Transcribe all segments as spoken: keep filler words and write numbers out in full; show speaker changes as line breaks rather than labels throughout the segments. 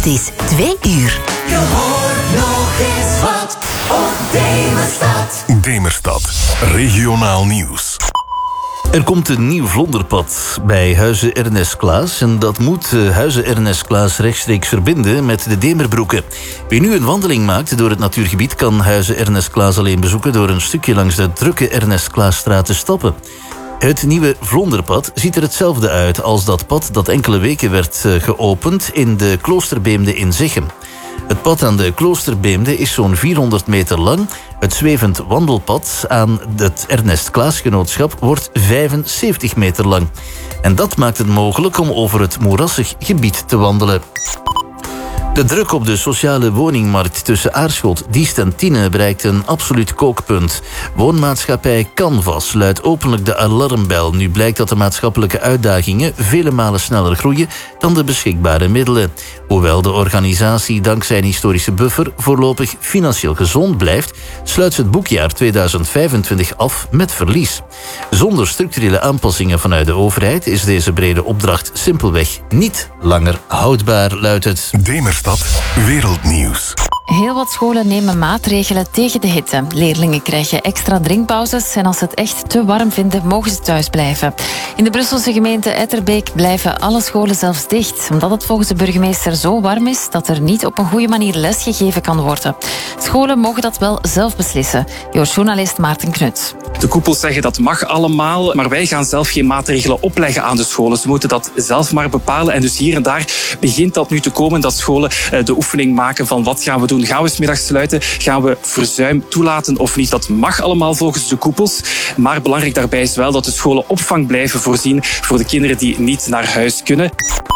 is twee uur.
Je hoort nog eens wat op Demerstad.
Demerstad, regionaal nieuws.
Er komt een nieuw vlonderpad bij Huize Ernest Klaas en dat moet Huize Ernest Klaas rechtstreeks verbinden met de Demerbroeken. Wie nu een wandeling maakt door het natuurgebied kan Huize Ernest Klaas alleen bezoeken door een stukje langs de drukke Ernest Klaasstraat te stappen. Het nieuwe vlonderpad ziet er hetzelfde uit als dat pad dat enkele weken werd geopend in de Kloosterbeemde in Zichem. Het pad aan de Kloosterbeemde is zo'n vierhonderd meter lang. Het zwevend wandelpad aan het Ernest Klaasgenootschap wordt vijfenzeventig meter lang. En dat maakt het mogelijk om over het moerassig gebied te wandelen. De druk op de sociale woningmarkt tussen Aarschot, Diest en Tiene bereikt een absoluut kookpunt. Woonmaatschappij Canvas luidt openlijk de alarmbel. Nu blijkt dat de maatschappelijke uitdagingen vele malen sneller groeien dan de beschikbare middelen. Hoewel de organisatie dankzij een historische buffer voorlopig financieel gezond blijft, sluit ze het boekjaar tweeduizend vijfentwintig af met verlies. Zonder structurele aanpassingen vanuit de overheid is deze brede opdracht simpelweg niet langer houdbaar, luidt het.
Demerstad, wereldnieuws.
Heel wat scholen nemen maatregelen tegen de hitte. Leerlingen krijgen extra drinkpauzes en als ze het echt te warm vinden, mogen ze thuis blijven. In de Brusselse gemeente Etterbeek blijven alle scholen zelfs dicht, omdat het volgens de burgemeester zo warm is dat er niet op een goede manier lesgegeven kan worden. Scholen mogen dat wel zelf beslissen. Journalist Maarten Knuts.
De koepels zeggen dat mag allemaal, maar wij gaan zelf geen maatregelen opleggen aan de scholen. Ze moeten dat zelf maar bepalen. En dus hier en daar begint dat nu te komen dat scholen de oefening maken van wat gaan we doen. Gaan we 's middags sluiten? Gaan we verzuim toelaten of niet? Dat mag allemaal volgens de koepels. Maar belangrijk daarbij is wel dat de scholen opvang blijven voorzien voor de kinderen die niet naar huis kunnen.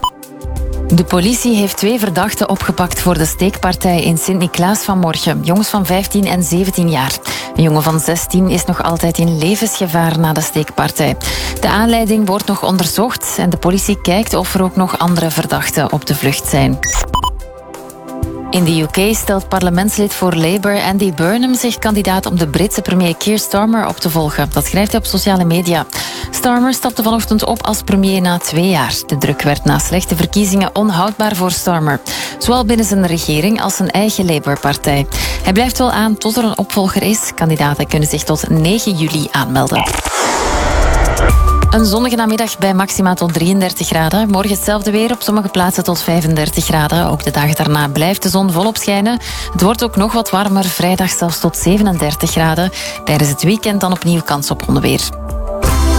De politie heeft twee verdachten opgepakt voor de steekpartij in Sint-Niklaas vanmorgen. Jongens van vijftien en zeventien jaar. Een jongen van zestien is nog altijd in levensgevaar na de steekpartij. De aanleiding wordt nog onderzocht en de politie kijkt of er ook nog andere verdachten op de vlucht zijn. In de U K stelt parlementslid voor Labour Andy Burnham zich kandidaat om de Britse premier Keir Starmer op te volgen. Dat schrijft hij op sociale media. Starmer stapte vanochtend op als premier na twee jaar. De druk werd na slechte verkiezingen onhoudbaar voor Starmer. Zowel binnen zijn regering als zijn eigen Labour-partij. Hij blijft wel aan tot er een opvolger is. Kandidaten kunnen zich tot negen juli aanmelden. Een zonnige namiddag bij maxima tot drieëndertig graden. Morgen hetzelfde weer, op sommige plaatsen tot vijfendertig graden. Ook de dag daarna blijft de zon volop schijnen. Het wordt ook nog wat warmer, vrijdag zelfs tot zevenendertig graden. Tijdens het weekend dan opnieuw kans op onweer.